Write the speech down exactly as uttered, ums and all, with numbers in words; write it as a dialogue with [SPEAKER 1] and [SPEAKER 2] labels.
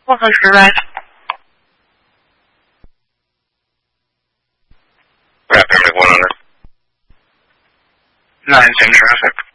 [SPEAKER 1] What was the rest?
[SPEAKER 2] Rapid one hundred.
[SPEAKER 3] Nine seems terrific.